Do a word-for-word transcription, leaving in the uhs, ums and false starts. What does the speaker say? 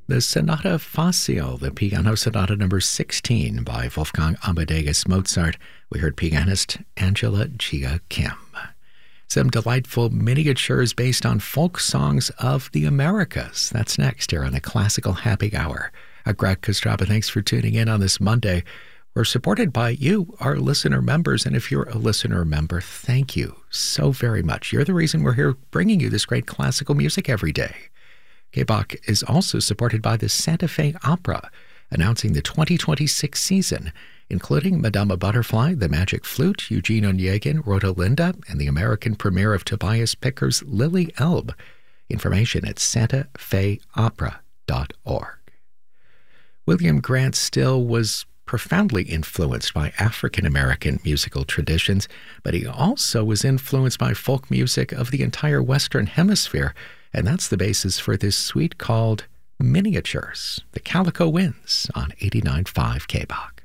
The Sonata Facile, the piano sonata number sixteen by Wolfgang Amadeus Mozart. We heard pianist Angela Gia Kim. Some delightful miniatures based on folk songs of the Americas. That's next here on the Classical Happy Hour. Uh, Greg Kostraba, thanks for tuning in on this Monday. We're supported by you, our listener members, and if you're a listener member, thank you so very much. You're the reason we're here bringing you this great classical music every day. K B O C is also supported by the Santa Fe Opera, announcing the twenty twenty-six season, including Madama Butterfly, The Magic Flute, Eugene Onegin, Rosalinda, and the American premiere of Tobias Picker's Lily Elbe. Information at santa fe opera dot org. William Grant Still was profoundly influenced by African-American musical traditions, but he also was influenced by folk music of the entire Western Hemisphere, and that's the basis for this suite called Miniatures. The Calico Winds on eighty-nine point five K B O C.